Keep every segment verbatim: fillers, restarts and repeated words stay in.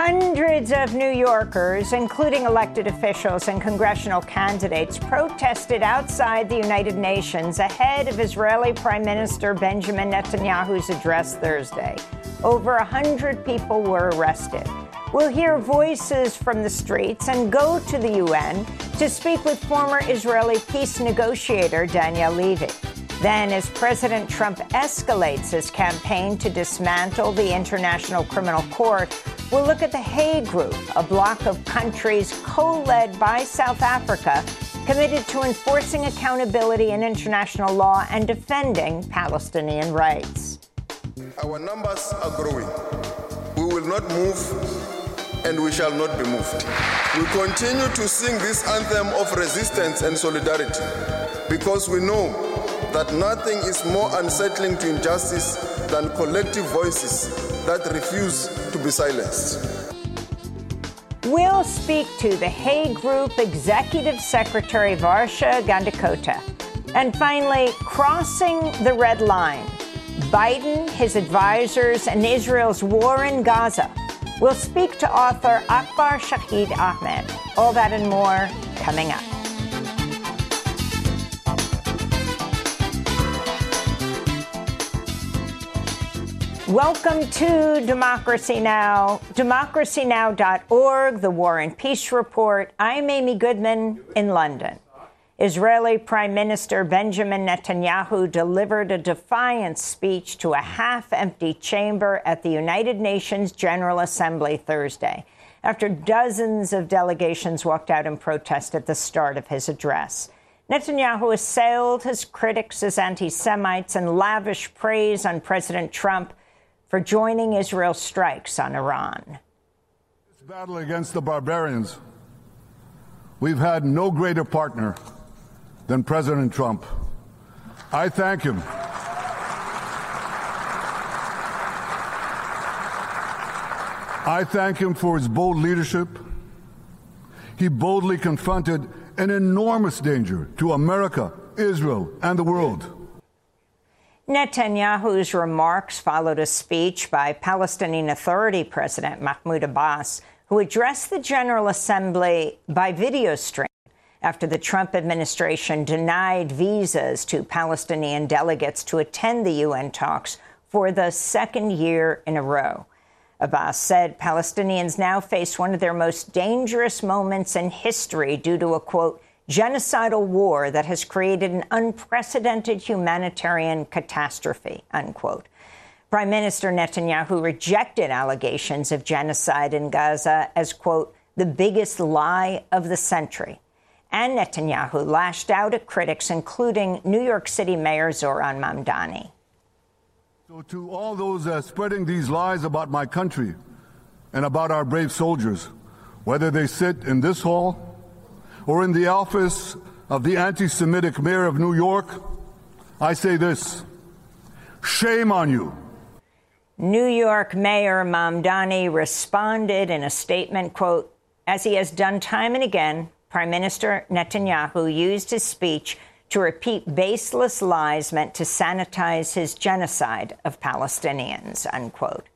Hundreds of New Yorkers, including elected officials and congressional candidates, protested outside the United Nations ahead of Israeli Prime Minister Benjamin Netanyahu's address Thursday. Over one hundred people were arrested. We'll hear voices from the streets and go to the U N to speak with former Israeli peace negotiator Daniel Levy. Then, as President Trump escalates his campaign to dismantle the International Criminal Court, we'll look at the Hague Group, a bloc of countries co-led by South Africa, committed to enforcing accountability in international law and defending Palestinian rights. Our numbers are growing. We will not move, and we shall not be moved. We continue to sing this anthem of resistance and solidarity because we know that nothing is more unsettling to injustice than collective voices that refuse to be silenced. We'll speak to the Hague Group Executive Secretary Varsha Gandikota. And finally, crossing the red line. Biden, his advisors, and Israel's war in Gaza. We'll speak to author Akbar Shahid Ahmed. All that and more coming up. Welcome to Democracy Now!, democracy now dot org, the War and Peace Report. I'm Amy Goodman in London. Israeli Prime Minister Benjamin Netanyahu delivered a defiance speech to a half-empty chamber at the United Nations General Assembly Thursday, after dozens of delegations walked out in protest at the start of his address. Netanyahu assailed his critics as anti-Semites and lavished praise on President Trump for joining Israel's strikes on Iran. This battle against the barbarians, we've had no greater partner than President Trump. I thank him. I thank him for his bold leadership. He boldly confronted an enormous danger to America, Israel, and the world. Netanyahu's remarks followed a speech by Palestinian Authority President Mahmoud Abbas, who addressed the General Assembly by video stream after the Trump administration denied visas to Palestinian delegates to attend the U N talks for the second year in a row. Abbas said Palestinians now face one of their most dangerous moments in history due to a, quote, genocidal war that has created an unprecedented humanitarian catastrophe, unquote. Prime Minister Netanyahu rejected allegations of genocide in Gaza as, quote, the biggest lie of the century. And Netanyahu lashed out at critics, including New York City Mayor Zohran Mamdani. So to all those uh, spreading these lies about my country and about our brave soldiers, whether they sit in this hall or in the office of the anti-Semitic mayor of New York, I say this: shame on you. New York Mayor Mamdani responded in a statement, quote, as he has done time and again, Prime Minister Netanyahu used his speech to repeat baseless lies meant to sanitize his genocide of Palestinians, unquote.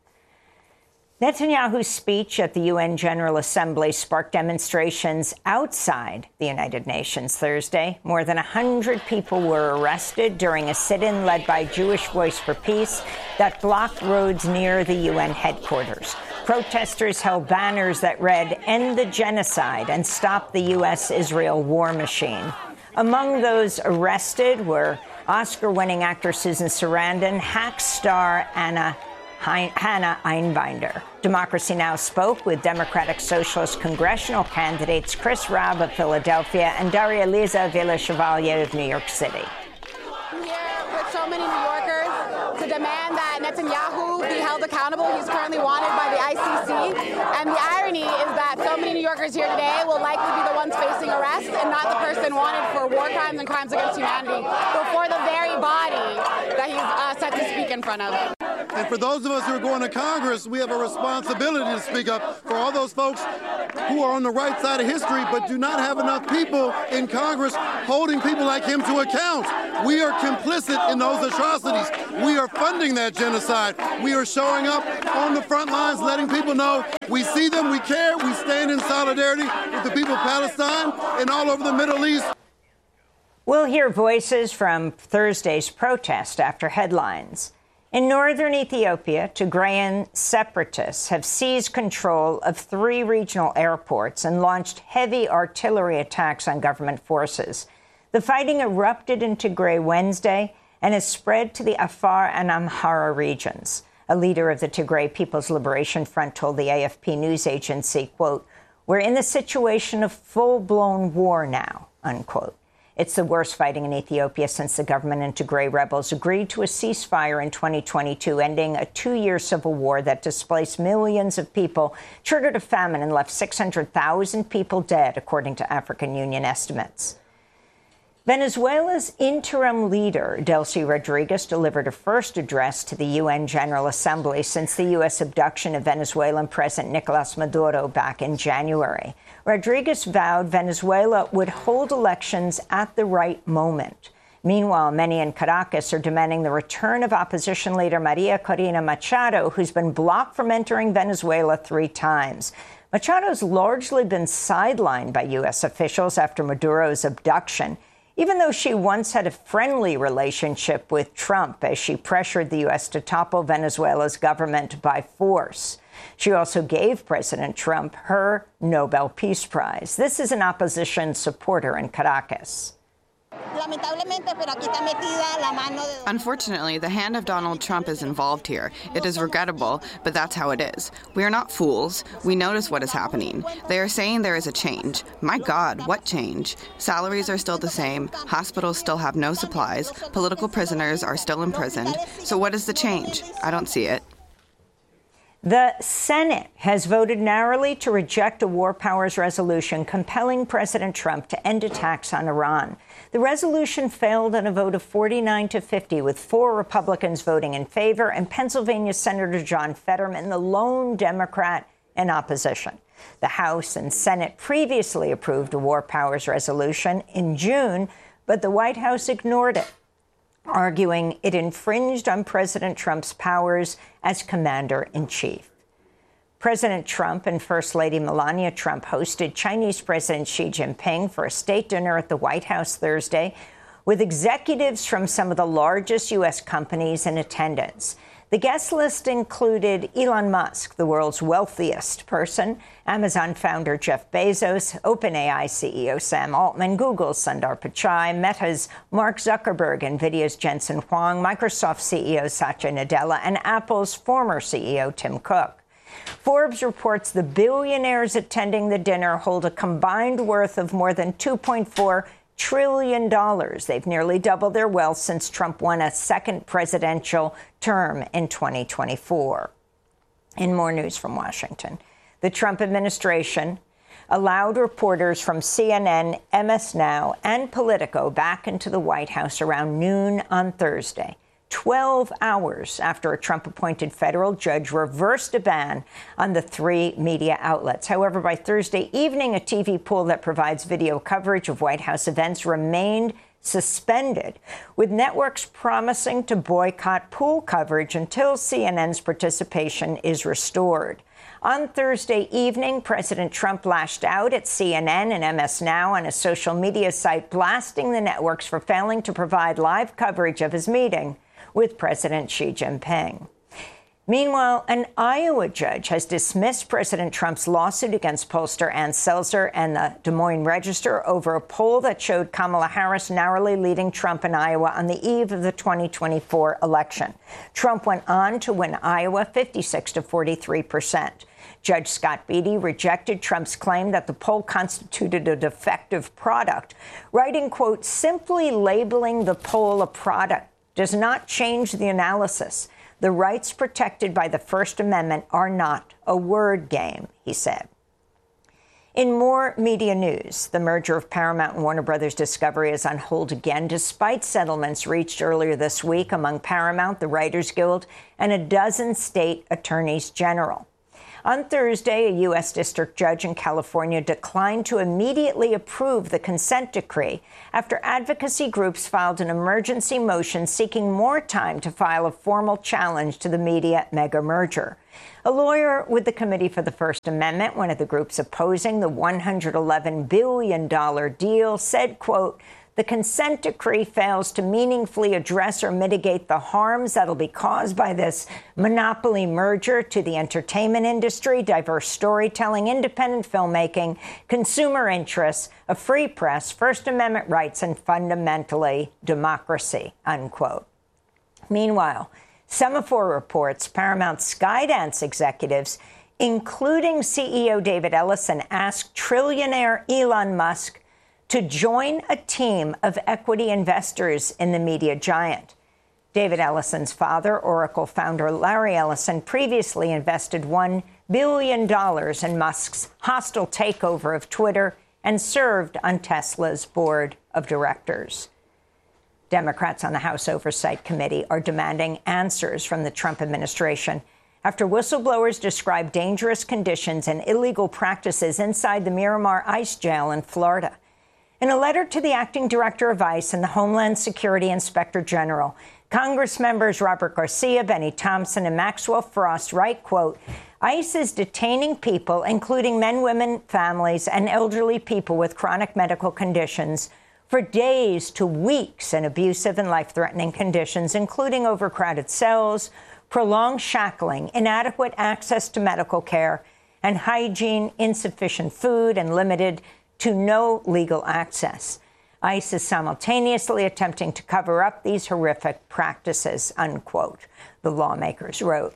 Netanyahu's speech at the U N General Assembly sparked demonstrations outside the United Nations Thursday. More than one hundred people were arrested during a sit-in led by Jewish Voice for Peace that blocked roads near the U N headquarters. Protesters held banners that read, "End the genocide and stop the U S Israel war machine." Among those arrested were Oscar-winning actor Susan Sarandon, Hack star Anna Hannah Einbinder. Democracy Now! Spoke with Democratic Socialist congressional candidates Chris Rabb of Philadelphia and Daria Liza Villa-Chevalier of New York City. I'm here with so many New Yorkers to demand that Netanyahu be held accountable. He's currently wanted by the I C C. And the irony is that so many New Yorkers here today will likely be the ones facing arrest and not the person wanted for war crimes and crimes against humanity before the very body that he's uh, set to speak in front of. And for those of us who are going to Congress, we have a responsibility to speak up for all those folks who are on the right side of history but do not have enough people in Congress holding people like him to account. We are complicit in those atrocities. We are funding that genocide. We are showing up on the front lines, letting people know we see them, we care, we stand in solidarity with the people of Palestine and all over the Middle East. We'll hear voices from Thursday's protest after headlines. In northern Ethiopia, Tigrayan separatists have seized control of three regional airports and launched heavy artillery attacks on government forces. The fighting erupted in Tigray Wednesday and has spread to the Afar and Amhara regions. A leader of the Tigray People's Liberation Front told the A F P news agency, quote, "We're in a situation of full-blown war now," unquote. It's the worst fighting in Ethiopia since the government and Tigray rebels agreed to a ceasefire in twenty twenty-two, ending a two-year civil war that displaced millions of people, triggered a famine, and left six hundred thousand people dead, according to African Union estimates. Venezuela's interim leader, Delcy Rodriguez, delivered her first address to the U N General Assembly since the U S abduction of Venezuelan President Nicolas Maduro back in January. Rodriguez vowed Venezuela would hold elections at the right moment. Meanwhile, many in Caracas are demanding the return of opposition leader Maria Corina Machado, who's been blocked from entering Venezuela three times. Machado's largely been sidelined by U S officials after Maduro's abduction, even though she once had a friendly relationship with Trump as she pressured the U S to topple Venezuela's government by force. She also gave President Trump her Nobel Peace Prize. This is an opposition supporter in Caracas. Unfortunately, the hand of Donald Trump is involved here. It is regrettable, but that's how it is. We are not fools. We notice what is happening. They are saying there is a change. My God, what change? Salaries are still the same. Hospitals still have no supplies. Political prisoners are still imprisoned. So what is the change? I don't see it. The Senate has voted narrowly to reject a war powers resolution compelling President Trump to end attacks on Iran. The resolution failed on a vote of forty-nine to fifty, with four Republicans voting in favor and Pennsylvania Senator John Fetterman, the lone Democrat, in opposition. The House and Senate previously approved a war powers resolution in June, but the White House ignored it, arguing it infringed on President Trump's powers as commander-in-chief. President Trump and First Lady Melania Trump hosted Chinese President Xi Jinping for a state dinner at the White House Thursday, with executives from some of the largest U S companies in attendance. The guest list included Elon Musk, the world's wealthiest person, Amazon founder Jeff Bezos, OpenAI C E O Sam Altman, Google's Sundar Pichai, Meta's Mark Zuckerberg, NVIDIA's Jensen Huang, Microsoft C E O Satya Nadella, and Apple's former C E O Tim Cook. Forbes reports the billionaires attending the dinner hold a combined worth of more than two point four trillion dollars. They've nearly doubled their wealth since Trump won a second presidential term in twenty twenty-four. In more news from Washington, the Trump administration allowed reporters from C N N, M S Now, and Politico back into the White House around noon on Thursday, twelve hours after a Trump-appointed federal judge reversed a ban on the three media outlets. However, by Thursday evening, a T V pool that provides video coverage of White House events remained suspended, with networks promising to boycott pool coverage until C N N's participation is restored. On Thursday evening, President Trump lashed out at C N N and M S Now on a social media site, blasting the networks for failing to provide live coverage of his meeting with President Xi Jinping. Meanwhile, an Iowa judge has dismissed President Trump's lawsuit against pollster Ann Selzer and the Des Moines Register over a poll that showed Kamala Harris narrowly leading Trump in Iowa on the eve of the twenty twenty-four election. Trump went on to win Iowa fifty-six to forty-three percent. Judge Scott Beatty rejected Trump's claim that the poll constituted a defective product, writing, quote, "Simply labeling the poll a product does not change the analysis. The rights protected by the First Amendment are not a word game," he said. In more media news, the merger of Paramount and Warner Brothers Discovery is on hold again, despite settlements reached earlier this week among Paramount, the Writers Guild, and a dozen state attorneys general. On Thursday, a U S district judge in California declined to immediately approve the consent decree after advocacy groups filed an emergency motion seeking more time to file a formal challenge to the media mega merger. A lawyer with the Committee for the First Amendment, one of the groups opposing the one hundred eleven billion dollars deal, said, quote, "The consent decree fails to meaningfully address or mitigate the harms that'll be caused by this monopoly merger to the entertainment industry, diverse storytelling, independent filmmaking, consumer interests, a free press, First Amendment rights, and fundamentally democracy," unquote. Meanwhile, Semaphore reports Paramount Skydance executives, including C E O David Ellison, asked trillionaire Elon Musk to join a team of equity investors in the media giant. David Ellison's father, Oracle founder Larry Ellison, previously invested one billion dollars in Musk's hostile takeover of Twitter and served on Tesla's board of directors. Democrats on the House Oversight Committee are demanding answers from the Trump administration after whistleblowers described dangerous conditions and illegal practices inside the Miramar ICE jail in Florida. In a letter to the acting director of ICE and the Homeland Security Inspector General, Congress members Robert Garcia, Benny Thompson, and Maxwell Frost write, quote, "ICE is detaining people, including men, women, families, and elderly people with chronic medical conditions, for days to weeks in abusive and life-threatening conditions, including overcrowded cells, prolonged shackling, inadequate access to medical care and hygiene, insufficient food, and limited to no legal access. ICE is simultaneously attempting to cover up these horrific practices," unquote, the lawmakers wrote.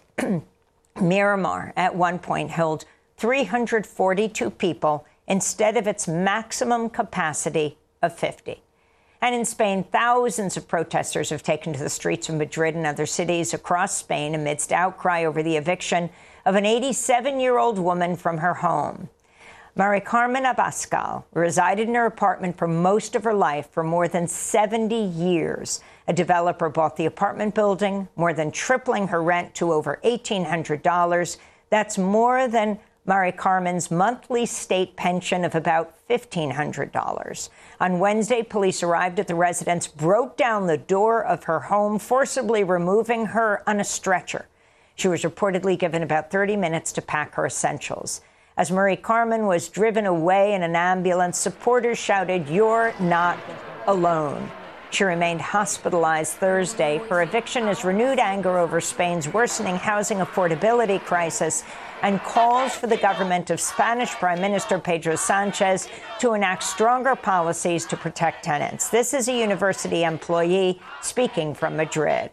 Miramar at one point held three hundred forty-two people instead of its maximum capacity of fifty. And in Spain, thousands of protesters have taken to the streets of Madrid and other cities across Spain amidst outcry over the eviction of an eighty-seven-year-old woman from her home. Mari Carmen Abascal resided in her apartment for most of her life for more than seventy years. A developer bought the apartment building, more than tripling her rent to over eighteen hundred dollars. That's more than Mari Carmen's monthly state pension of about fifteen hundred dollars. On Wednesday, police arrived at the residence, broke down the door of her home, forcibly removing her on a stretcher. She was reportedly given about thirty minutes to pack her essentials. As Mari Carmen was driven away in an ambulance, supporters shouted, "You're not alone." She remained hospitalized Thursday. Her eviction has renewed anger over Spain's worsening housing affordability crisis and calls for the government of Spanish Prime Minister Pedro Sanchez to enact stronger policies to protect tenants. This is a university employee speaking from Madrid.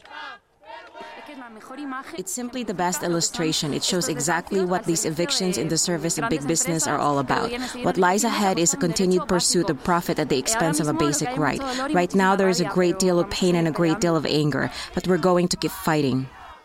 It's simply the best illustration. It shows exactly what these evictions in the service of big business are all about. What lies ahead is a continued pursuit of profit at the expense of a basic right. Right now, there is a great deal of pain and a great deal of anger, but we're going to keep fighting.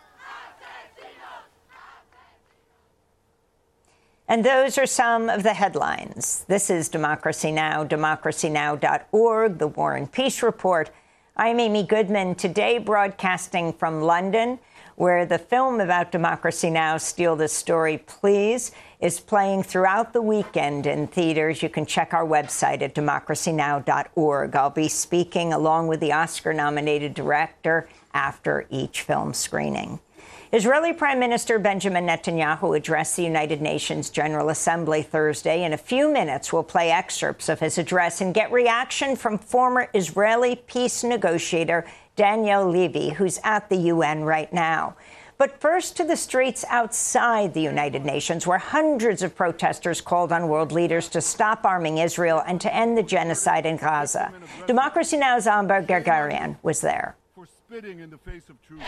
And those are some of the headlines. This is Democracy Now!, democracy now dot org, the War and Peace Report. I'm Amy Goodman, today broadcasting from London, where the film about Democracy Now!, Steal This Story, Please, is playing throughout the weekend in theaters. You can check our website at democracy now dot org. I'll be speaking along with the Oscar-nominated director after each film screening. Israeli Prime Minister Benjamin Netanyahu addressed the United Nations General Assembly Thursday. In a few minutes, we'll play excerpts of his address and get reaction from former Israeli peace negotiator Daniel Levy, who's at the U N right now. But first to the streets outside the United Nations, where hundreds of protesters called on world leaders to stop arming Israel and to end the genocide in Gaza. Democracy Now!'s Amber Gargarian was there. In the face of truth.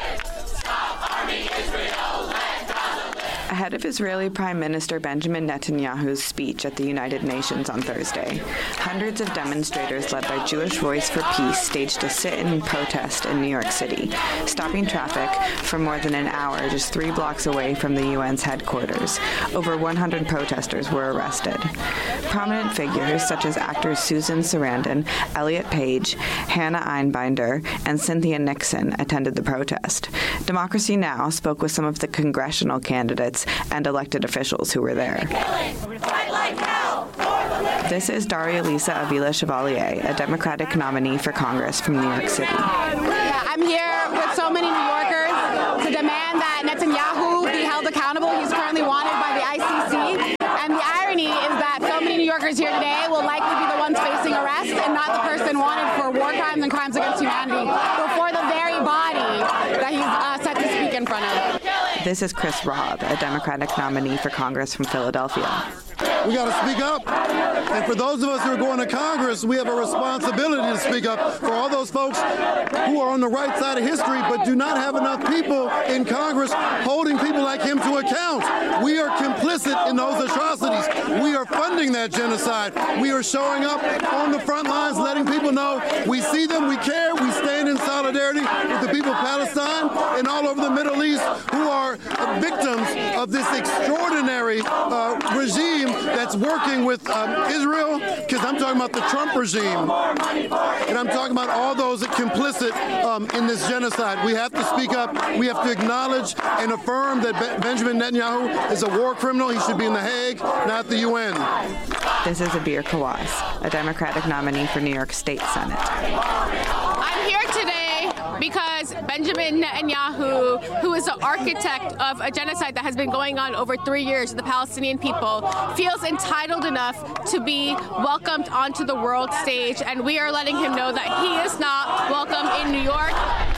Ahead of Israeli Prime Minister Benjamin Netanyahu's speech at the United Nations on Thursday, hundreds of demonstrators led by Jewish Voice for Peace staged a sit-in protest in New York City, stopping traffic for more than an hour just three blocks away from the U N's headquarters. Over one hundred protesters were arrested. Prominent figures such as actors Susan Sarandon, Elliot Page, Hannah Einbinder, and Cynthia Nixon attended the protest. Democracy Now! Spoke with some of the congressional candidates candidates and elected officials who were there. This is Daria Lisa Avila Chevalier, a Democratic nominee for Congress from New York City. Yeah, I'm here with so many New Yorkers to demand that Netanyahu be held accountable. He's currently wanted by the I C C. And the irony is that so many New Yorkers here today will likely be the ones facing arrest and not the person wanted for war crimes and crimes against humanity before the very body that he's uh, set to speak in front of. This is Chris Robb, a Democratic nominee for Congress from Philadelphia. We got to speak up. And for those of us who are going to Congress, we have a responsibility to speak up for all those folks who are on the right side of history but do not have enough people in Congress holding people like him to account. We are complicit in those atrocities. We are funding that genocide. We are showing up on the front lines, letting people know we see them, we care, we stand in solidarity with the people of Palestine and all over the Middle East who are victims of this extraordinary uh, regime that's working with um, Israel, because I'm talking about the Trump regime, and I'm talking about all those complicit um, in this genocide. We have to speak up. We have to acknowledge and affirm that Be- Benjamin Netanyahu is a war criminal. He should be in The Hague, not the U N. This is Abir Kawas, a Democratic nominee for New York State Senate. I'm here today because Benjamin Netanyahu, who is the architect of a genocide that has been going on over three years with the Palestinian people, feels entitled enough to be welcomed onto the world stage, and we are letting him know that he is not welcome in New York.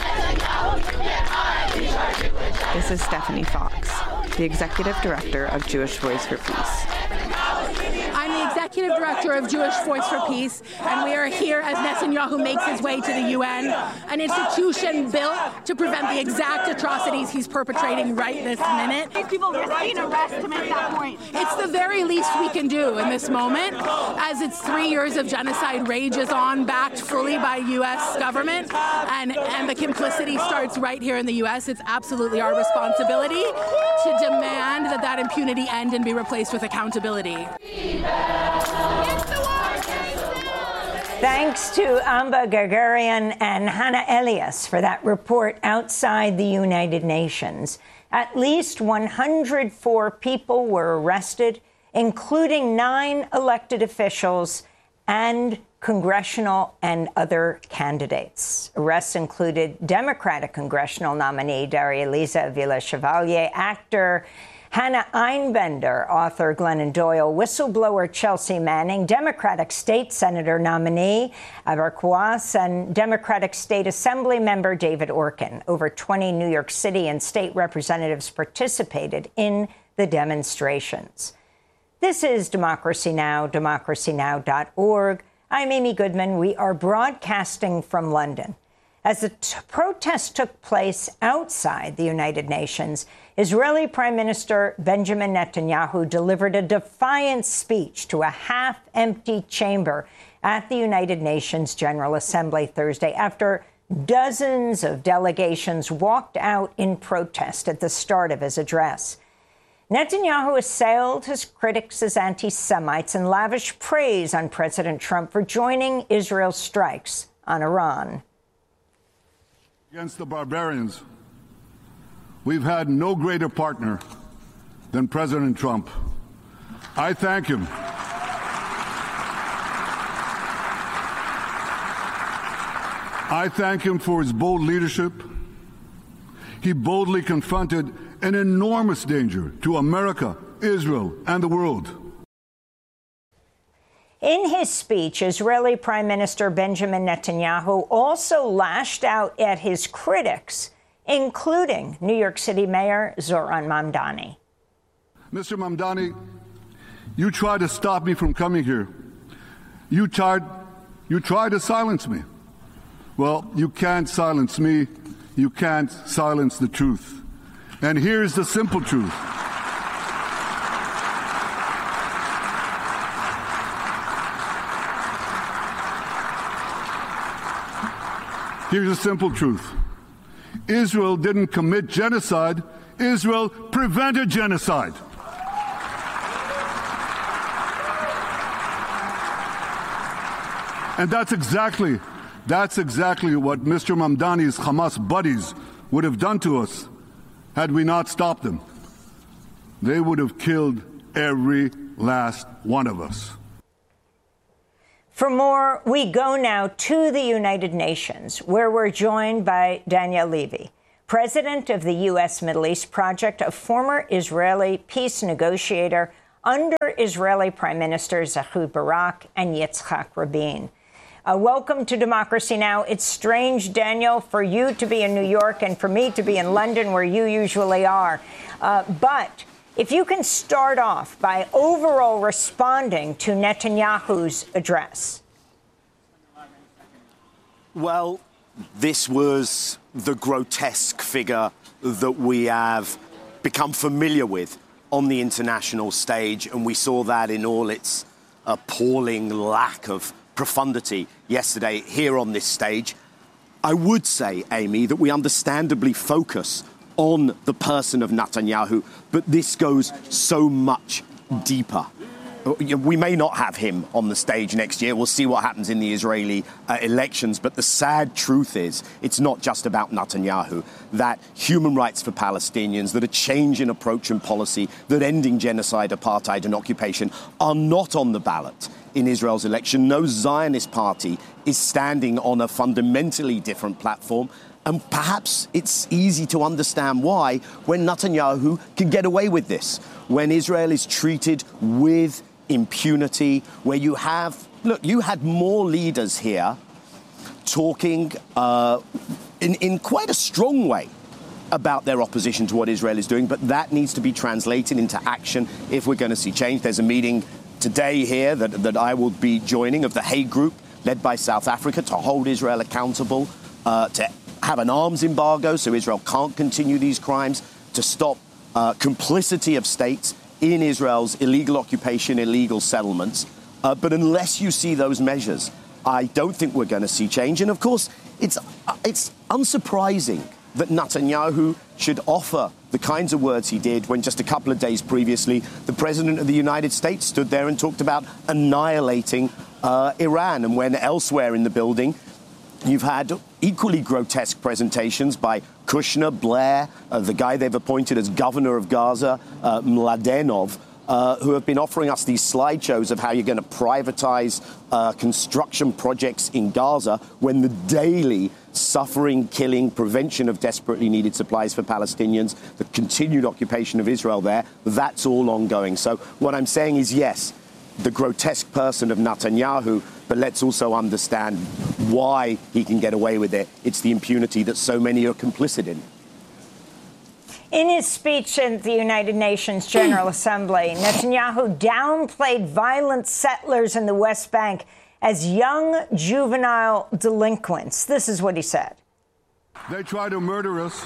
This is Stephanie Fox, the Executive Director of Jewish Voice for Peace. I'm the Executive Director of Jewish Voice for Peace, and we are here as Netanyahu makes his way to the U N, an institution built to prevent the exact atrocities he's perpetrating right this minute. People risking arrest to make that point. It's the very least we can do in this moment, as it's three years of genocide rages on, backed fully by U S government, and, and the complicity starts right here in the U S. It's absolutely our responsibility to demand that that impunity end and be replaced with accountability. Thanks to Amba Gagarian and Hannah Elias for that report outside the United Nations. At least one hundred four people were arrested, including nine elected officials and congressional and other candidates. Arrests included Democratic congressional nominee Daria Lisa Avila Chevalier, actor Hannah Einbender, author Glennon Doyle, whistleblower Chelsea Manning, Democratic State Senator nominee Abir Kawas, and Democratic State Assembly member David Orkin. Over twenty New York City and state representatives participated in the demonstrations. This is Democracy Now!, democracy now dot org. I'm Amy Goodman. We are broadcasting from London. As the t- protest took place outside the United Nations, Israeli Prime Minister Benjamin Netanyahu delivered a defiant speech to a half-empty chamber at the United Nations General Assembly Thursday after dozens of delegations walked out in protest at the start of his address. Netanyahu assailed his critics as anti-Semites and lavished praise on President Trump for joining Israel's strikes on Iran. Against the barbarians, we've had no greater partner than President Trump. I thank him. I thank him for his bold leadership. He boldly confronted an enormous danger to America, Israel, and the world. In his speech, Israeli Prime Minister Benjamin Netanyahu also lashed out at his critics, including New York City Mayor Zohran Mamdani. Mister Mamdani, you tried to stop me from coming here. You tried, you tried to silence me. Well, you can't silence me. You can't silence the truth. And here's the simple truth. Here's the simple truth. Israel didn't commit genocide. Israel prevented genocide. And that's exactly, that's exactly what Mister Mamdani's Hamas buddies would have done to us had we not stopped them. they would have killed every last one of us. For more, we go now to the United Nations, where we're joined by Daniel Levy, president of the U S Middle East Project, a former Israeli peace negotiator under Israeli Prime Ministers Ehud Barak and Yitzhak Rabin. Uh, welcome to Democracy Now! It's strange, Daniel, for you to be in New York and for me to be in London, where you usually are. Uh, but if you can start off by overall responding to Netanyahu's address. Well, this was the grotesque figure that we have become familiar with on the international stage, and we saw that in all its appalling lack of profundity yesterday here on this stage. I would say, Amy, that we understandably focus on the person of Netanyahu, but this goes so much deeper. We may not have him on the stage next year. We'll see what happens in the Israeli uh, elections. But the sad truth is, it's not just about Netanyahu, that human rights for Palestinians, that a change in approach and policy, that ending genocide, apartheid and occupation are not on the ballot in Israel's election. No Zionist party is standing on a fundamentally different platform. And perhaps it's easy to understand why when Netanyahu can get away with this, when Israel is treated with impunity, where you have, look, you had more leaders here talking uh, in, in quite a strong way about their opposition to what Israel is doing, but that needs to be translated into action if we're going to see change. There's a meeting today here that, that I will be joining of the Hague Group, led by South Africa, to hold Israel accountable, uh, to have an arms embargo so Israel can't continue these crimes, to stop uh, complicity of states in Israel's illegal occupation, illegal settlements. Uh, but unless you see those measures, I don't think we're going to see change. And of course, it's, uh, it's unsurprising that Netanyahu should offer the kinds of words he did when just a couple of days previously, the President of the United States stood there and talked about annihilating uh, Iran. And when elsewhere in the building, you've had equally grotesque presentations by Kushner, Blair, uh, the guy they've appointed as governor of Gaza, uh, Mladenov, uh, who have been offering us these slideshows of how you're going to privatize uh, construction projects in Gaza when the daily suffering, killing, prevention of desperately needed supplies for Palestinians, the continued occupation of Israel there, that's all ongoing. So what I'm saying is, yes, the grotesque person of Netanyahu, but let's also understand why he can get away with it. It's the impunity that so many are complicit in. In his speech at the United Nations General Assembly, Netanyahu downplayed violent settlers in the West Bank as young juvenile delinquents. This is what he said. They try to murder us.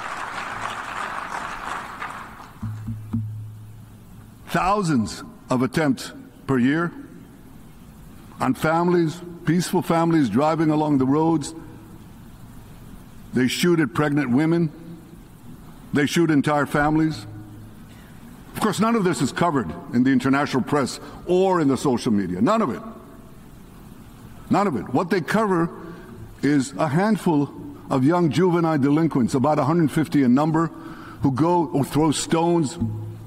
Thousands of attempts per year on families, peaceful families driving along the roads. They shoot at pregnant women. They shoot entire families. Of course, none of this is covered in the international press or in the social media. None of it. None of it. What they cover is a handful of young juvenile delinquents, about one hundred fifty in number, who go or throw stones,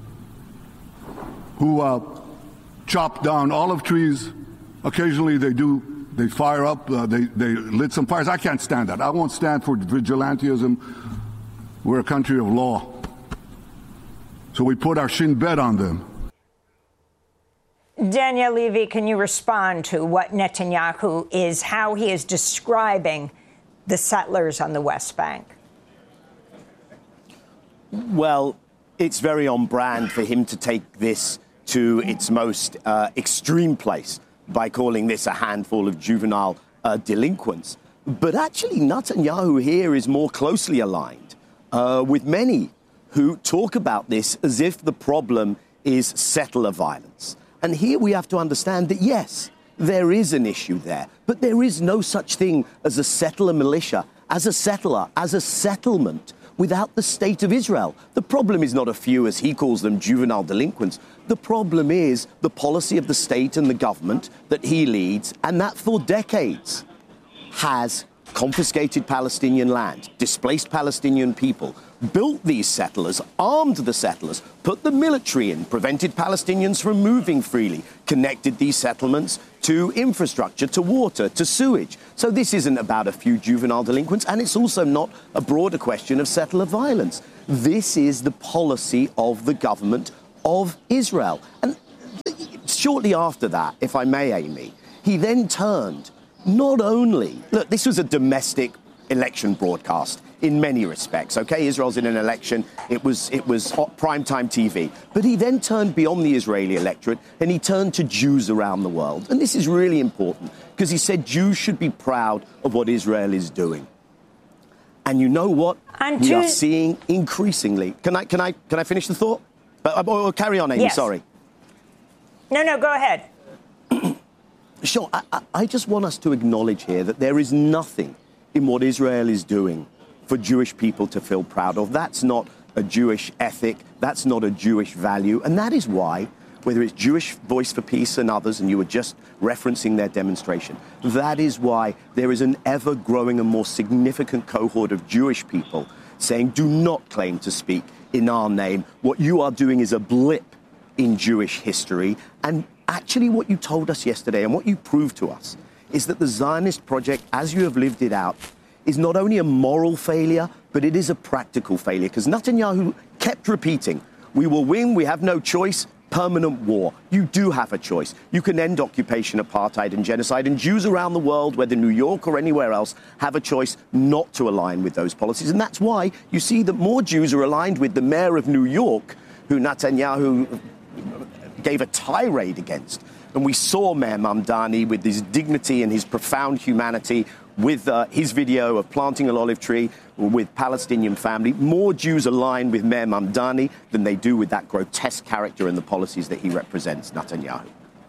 who uh, chop down olive trees. Occasionally they do, they fire up, uh, they, they lit some fires. I can't stand that. I won't stand for vigilantism. We're a country of law. So we put our shin bet on them. Daniel Levy, can you respond to what Netanyahu is, how he is describing the settlers on the West Bank? Well, it's very on brand for him to take this to its most uh, extreme place by calling this a handful of juvenile uh, delinquents. But actually, Netanyahu here is more closely aligned uh, with many who talk about this as if the problem is settler violence. And here we have to understand that, yes, there is an issue there, but there is no such thing as a settler militia, as a settler, as a settlement without the state of Israel. The problem is not a few, as he calls them, juvenile delinquents. The problem is the policy of the state and the government that he leads, and that for decades has confiscated Palestinian land, displaced Palestinian people, built these settlers, armed the settlers, put the military in, prevented Palestinians from moving freely, connected these settlements to infrastructure, to water, to sewage. So this isn't about a few juvenile delinquents, and it's also not a broader question of settler violence. This is the policy of the government of Israel. And shortly after that, if I may, Amy, he then turned not only, look, this was a domestic election broadcast in many respects, okay? Israel's in an election, it was, it was primetime T V. But he then turned beyond the Israeli electorate and he turned to Jews around the world. And this is really important because he said Jews should be proud of what Israel is doing. And you know what? And we Jews- are seeing increasingly. Can I, can I, can I finish the thought? Uh, or carry on, Amy, yes. sorry. No, no, go ahead. Sure, I, I, I just want us to acknowledge here that there is nothing in what Israel is doing for Jewish people to feel proud of. That's not a Jewish ethic. That's not a Jewish value. And that is why, whether it's Jewish Voice for Peace and others, and you were just referencing their demonstration, that is why there is an ever-growing and more significant cohort of Jewish people saying, do not claim to speak in our name. What you are doing is a blip in Jewish history. And actually what you told us yesterday and what you proved to us is that the Zionist project, as you have lived it out, is not only a moral failure, but it is a practical failure. Because Netanyahu kept repeating, we will win, we have no choice, permanent war. You do have a choice. You can end occupation, apartheid and genocide. And Jews around the world, whether New York or anywhere else, have a choice not to align with those policies. And that's why you see that more Jews are aligned with the mayor of New York, who Netanyahu gave a tirade against. And we saw Mayor Mamdani with his dignity and his profound humanity with uh, his video of planting an olive tree with Palestinian family. More Jews align with Mayor Mamdani than they do with that grotesque character and the policies that he represents, Netanyahu.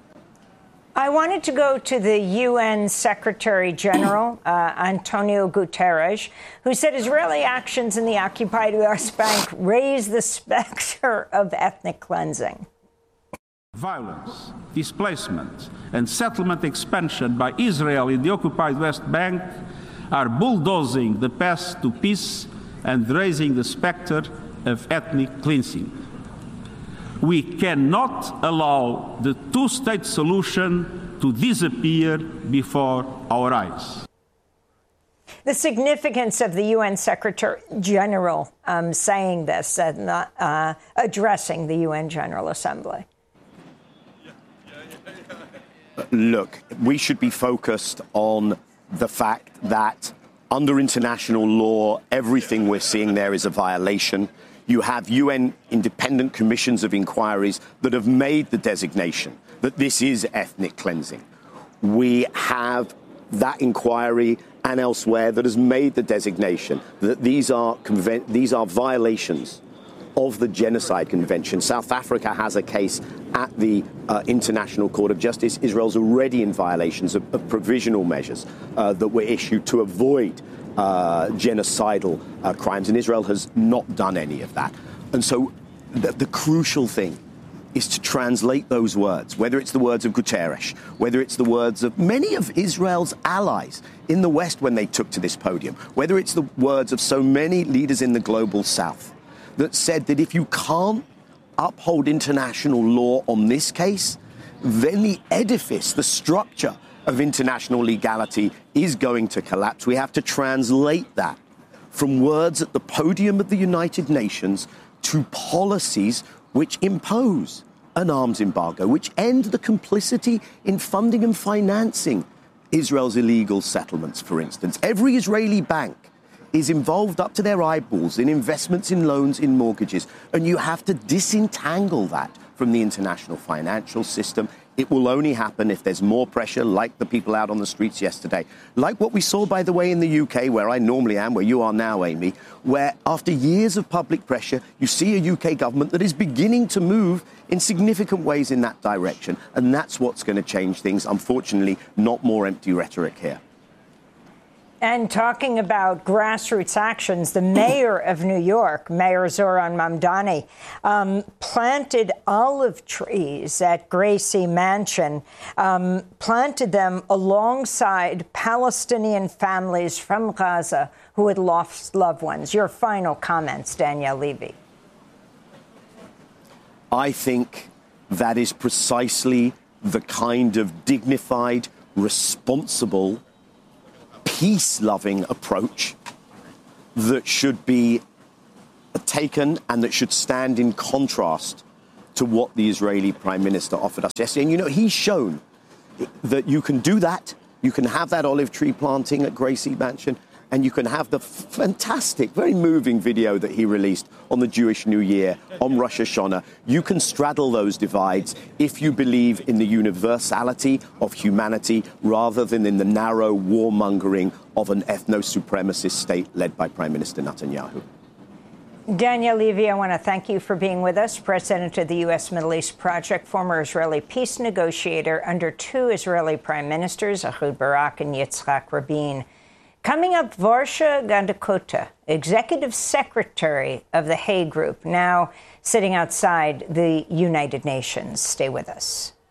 I wanted to go to the U N Secretary General, uh, Antonio Guterres, who said Israeli actions in the occupied West Bank raise the specter of ethnic cleansing. Violence, displacement, and settlement expansion by Israel in the occupied West Bank are bulldozing the path to peace and raising the specter of ethnic cleansing. We cannot allow the two-state solution to disappear before our eyes. The significance of the U N Secretary General um, saying this and not uh, addressing the U N General Assembly. Look, we should be focused on the fact that under international law, everything we're seeing there is a violation. You have U N independent commissions of inquiries that have made the designation that this is ethnic cleansing. We have that inquiry and elsewhere that has made the designation that these are conven- these are violations of the Genocide Convention. South Africa has a case at the uh, International Court of Justice. Israel's already in violations of, of provisional measures uh, that were issued to avoid uh, genocidal uh, crimes, and Israel has not done any of that. And so the, the crucial thing is to translate those words, whether it's the words of Guterres, whether it's the words of many of Israel's allies in the West when they took to this podium, whether it's the words of so many leaders in the global South, that said that if you can't uphold international law on this case, then the edifice, the structure of international legality is going to collapse. We have to translate that from words at the podium of the United Nations to policies which impose an arms embargo, which end the complicity in funding and financing Israel's illegal settlements, for instance. Every Israeli bank is involved up to their eyeballs in investments, in loans, in mortgages. And you have to disentangle that from the international financial system. It will only happen if there's more pressure, like the people out on the streets yesterday. Like what we saw, by the way, in the U K, where I normally am, where you are now, Amy, where after years of public pressure, you see a U K government that is beginning to move in significant ways in that direction. And that's what's going to change things. Unfortunately, not more empty rhetoric here. And talking about grassroots actions, the mayor of New York, Mayor Zohran Mamdani, um, planted olive trees at Gracie Mansion, um, planted them alongside Palestinian families from Gaza who had lost loved ones. Your final comments, Danielle Levy. I think that is precisely the kind of dignified, responsible, peace-loving approach that should be taken and that should stand in contrast to what the Israeli Prime Minister offered us yesterday. And, you know, he's shown that you can do that. You can have that olive tree planting at Gracie Mansion, and you can have the fantastic, very moving video that he released on the Jewish New Year, on Rosh Hashanah. You can straddle those divides if you believe in the universality of humanity rather than in the narrow warmongering of an ethno-supremacist state led by Prime Minister Netanyahu. Danielle Levy, I want to thank you for being with us. President of the U S Middle East Project, former Israeli peace negotiator under two Israeli prime ministers, Ehud Barak and Yitzhak Rabin. Coming up, Varsha Gandakota, executive secretary of the Hague Group, now sitting outside the United Nations. Stay with us.